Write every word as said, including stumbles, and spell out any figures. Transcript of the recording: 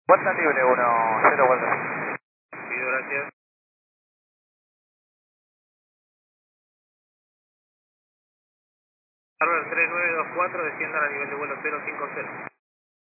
Vuelta libre uno cero vuelta. Pido gracias. Harvard tres nueve dos cuatro, desciendan a nivel de vuelo cero cinco cero.